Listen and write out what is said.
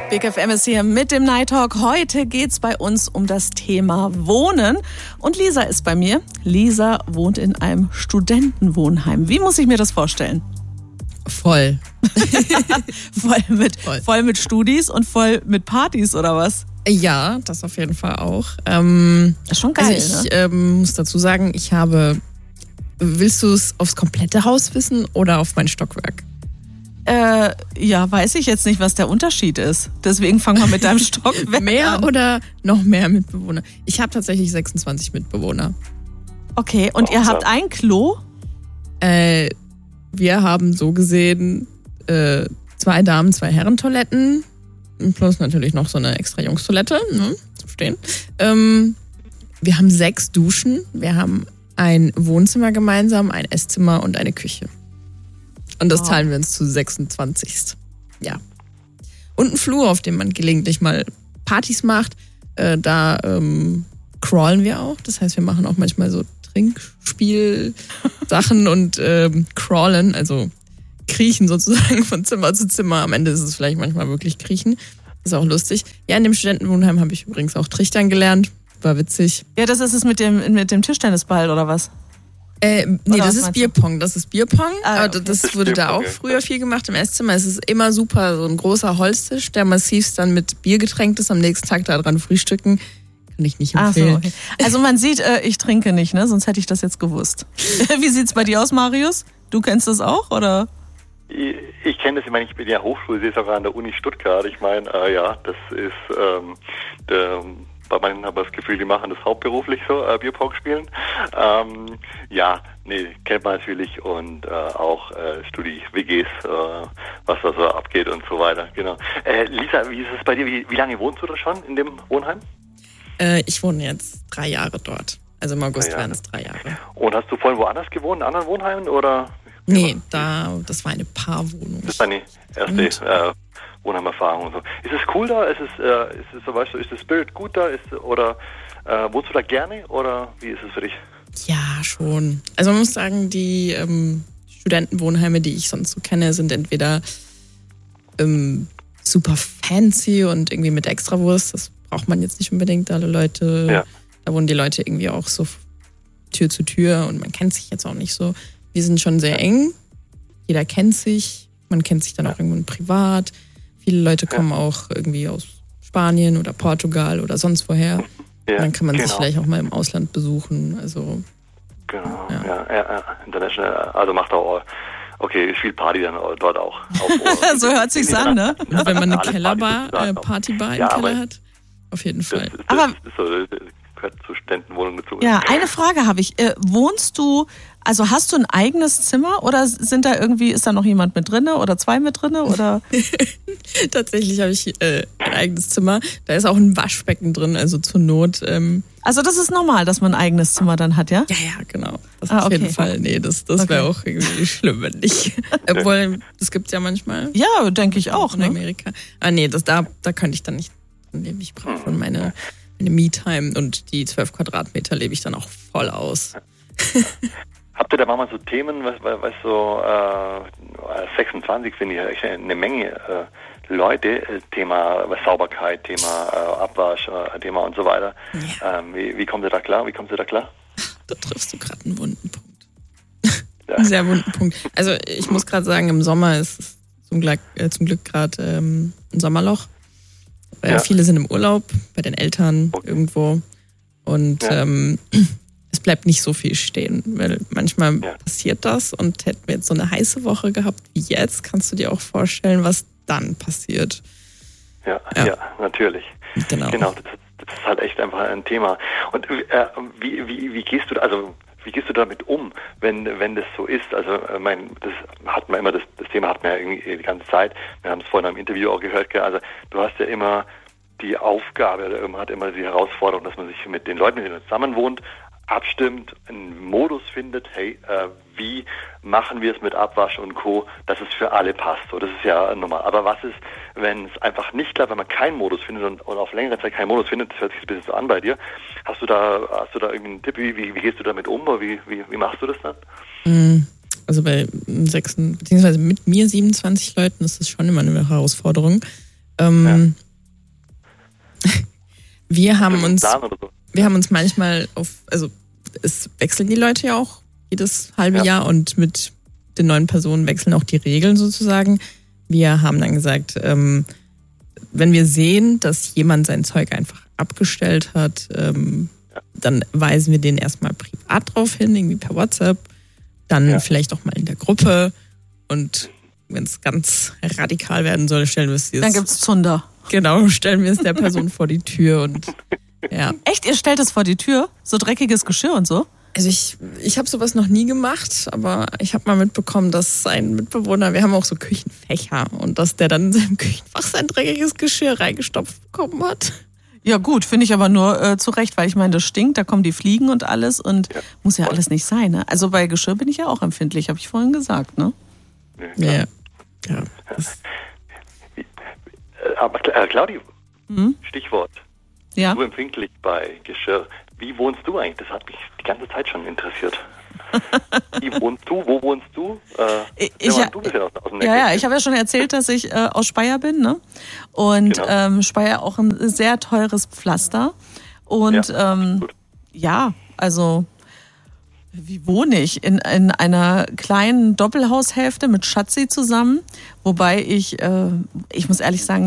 Big FM ist hier mit dem Night Talk. Heute geht's bei uns um das Thema Wohnen. Und Lisa ist bei mir. Lisa wohnt in einem Studentenwohnheim. Wie muss ich mir das vorstellen? Voll. voll mit Studis und voll mit Partys, oder was? Ja, das auf jeden Fall auch. Das ist schon geil, also ich muss dazu sagen, willst du es aufs komplette Haus wissen oder auf mein Stockwerk? Ja, weiß ich jetzt nicht, was der Unterschied ist. Deswegen fangen wir mit deinem Stockwerk mehr an. Oder noch mehr Mitbewohner? Ich habe tatsächlich 26 Mitbewohner. Okay, und ihr habt ein Klo? Wir haben so gesehen 2 Damen-, 2 Herrentoiletten. Plus natürlich noch so eine extra Jungstoilette, zu stehen. Wir haben 6 Duschen. Wir haben ein Wohnzimmer gemeinsam, ein Esszimmer und eine Küche. Und das teilen wir uns zu 26. Ja. Und ein Flur, auf dem man gelegentlich mal Partys macht. Da crawlen wir auch. Das heißt, wir machen auch manchmal so Trinkspiel-Sachen und crawlen, also kriechen sozusagen von Zimmer zu Zimmer. Am Ende ist es vielleicht manchmal wirklich kriechen. Ist auch lustig. Ja, in dem Studentenwohnheim habe ich übrigens auch Trichtern gelernt. War witzig. Ja, das ist es mit dem Tischtennisball, oder was? Nee, das ist Bierpong. Das ist Bierpong. Aber okay. Das wurde da auch früher viel gemacht im Esszimmer. Es ist immer super, so ein großer Holztisch, der massivst dann mit Bier getränkt ist. Am nächsten Tag da dran frühstücken. Kann ich nicht empfehlen. Ach so, okay. Also man sieht, ich trinke nicht, ne? Sonst hätte ich das jetzt gewusst. Wie sieht's bei dir aus, Marius? Du kennst das auch, oder? Ich kenne das, ich meine, ich bin ja Hochschulseelsorger an der Uni Stuttgart. Ich meine, ja, das ist bei manchen habe ich das Gefühl, die machen das hauptberuflich so, Bierpong spielen. Ja, nee, kennt man natürlich und auch Studi-WGs, was da so abgeht und so weiter, genau. Lisa, wie ist es bei dir? Wie lange wohnst du da schon in dem Wohnheim? Ich wohne jetzt 3 Jahre dort. Also im August wären es 3 Jahre. Und hast du vorhin woanders gewohnt, in anderen Wohnheimen oder? Nee, das war eine Paarwohnung. Das war deine erste Wohnheimerfahrung und so. Ist es cool da? Ist es so, weißt du, ist der Spirit gut da? Wohnst du da gerne oder wie ist es für dich? Ja, schon. Also man muss sagen, die Studentenwohnheime, die ich sonst so kenne, sind entweder super fancy und irgendwie mit Extrawurst. Das braucht man jetzt nicht unbedingt. Da wohnen die Leute irgendwie auch so Tür zu Tür und man kennt sich jetzt auch nicht so. Wir sind schon sehr eng. Jeder kennt sich. Man kennt sich dann auch irgendwann privat. Viele Leute kommen auch irgendwie aus Spanien oder Portugal oder sonst woher. Ja, dann kann man sich vielleicht auch mal im Ausland besuchen. Also, genau, ja. International, also macht auch, okay, viel Party dann dort auch. So hört sich's an, ne? Und wenn man eine Kellerbar, Partybar im Keller hat, auf jeden Fall. Das gehört zur Studentenwohnung dazu. Ja, eine Frage habe ich. Wohnst du, also hast du ein eigenes Zimmer oder ist da noch jemand mit drinne oder 2 mit drinne oder? Tatsächlich habe ich ein eigenes Zimmer. Da ist auch ein Waschbecken drin, also zur Not. Also das ist normal, dass man ein eigenes Zimmer dann hat, ja? Ja, genau. Das auf jeden Fall. Nee, das wäre auch irgendwie schlimm, wenn nicht. Obwohl, das gibt's ja manchmal. Ja, denke ich auch, in Amerika. Nee, da könnte ich dann nicht leben. Ich brauche schon meine Me-Time und die 12 Quadratmeter lebe ich dann auch voll aus. Habt ihr da manchmal so Themen, was so 26 finde ich echt eine Menge Leute, Thema Sauberkeit, Thema Abwasch, Thema und so weiter. Ja. Wie kommt ihr da klar? Da triffst du gerade einen wunden Punkt. Ja. Einen sehr wunden Punkt. Also ich muss gerade sagen, im Sommer ist es zum Glück gerade ein Sommerloch. Viele sind im Urlaub, bei den Eltern irgendwo. Und es bleibt nicht so viel stehen, weil manchmal passiert das. Und hätten wir jetzt so eine heiße Woche gehabt wie jetzt, kannst du dir auch vorstellen, was dann passiert. Ja, natürlich. Genau, das ist halt echt einfach ein Thema. Und wie gehst du damit um, wenn das so ist? Also das hat man immer, das Thema hat man ja irgendwie die ganze Zeit. Wir haben es vorhin im Interview auch gehört. Also du hast ja immer die Aufgabe oder man hat immer die Herausforderung, dass man sich mit den Leuten, mit denen man zusammen wohnt, abstimmt, einen Modus findet, hey, wie machen wir es mit Abwasch und Co., dass es für alle passt. So, das ist ja normal. Aber was ist, wenn es einfach nicht klappt, wenn man keinen Modus findet und auf längere Zeit keinen Modus findet, das hört sich ein bisschen so an bei dir. Hast du da irgendeinen Tipp, wie gehst du damit um oder wie machst du das dann? Also bei 6, beziehungsweise mit mir 27 Leuten ist das schon immer eine Herausforderung. Wir haben uns Plan oder so. Wir haben uns manchmal also es wechseln die Leute ja auch jedes halbe Jahr und mit den neuen Personen wechseln auch die Regeln sozusagen. Wir haben dann gesagt, wenn wir sehen, dass jemand sein Zeug einfach abgestellt hat, dann weisen wir den erstmal privat drauf hin, irgendwie per WhatsApp, dann vielleicht auch mal in der Gruppe und wenn es ganz radikal werden soll, stellen wir es Dann gibt's Zunder. Genau, stellen wir es der Person vor die Tür und ja. Echt? Ihr stellt es vor die Tür? So dreckiges Geschirr und so? Also ich habe sowas noch nie gemacht, aber ich habe mal mitbekommen, dass ein Mitbewohner, wir haben auch so Küchenfächer und dass der dann in seinem Küchenfach sein dreckiges Geschirr reingestopft bekommen hat. Ja gut, finde ich aber nur zu Recht, weil ich meine, das stinkt, da kommen die Fliegen und alles und muss ja alles nicht sein. Ne? Also bei Geschirr bin ich ja auch empfindlich, habe ich vorhin gesagt. Ne? Ja. Aber Claudia, Stichwort. Ja. Du empfindlich bei Geschirr. Wie wohnst du eigentlich? Das hat mich die ganze Zeit schon interessiert. Wie wohnst du? Wo wohnst du? Du bist ja aus dem Ja, ich habe ja schon erzählt, dass ich aus Speyer bin, ne? Und Speyer auch ein sehr teures Pflaster. Und also wie wohne ich? In einer kleinen Doppelhaushälfte mit Schatzi zusammen. Wobei ich muss ehrlich sagen,